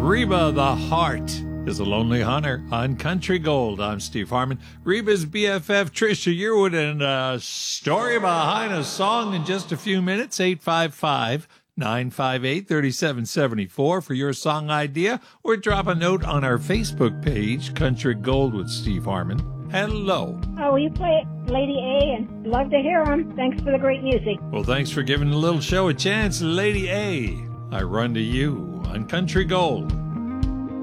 Reba the Heart is a Lonely Hunter on Country Gold. I'm Steve Harmon. Reba's BFF Trisha Yearwood, and a story behind a song in just a few minutes. 855-958-3774 for your song idea, or drop a note on our Facebook page, Country Gold with Steve Harmon. Hello. Oh, you play Lady A, and love to hear them. Thanks for the great music. Well, thanks for giving the little show a chance, Lady A. I run to you on Country Gold.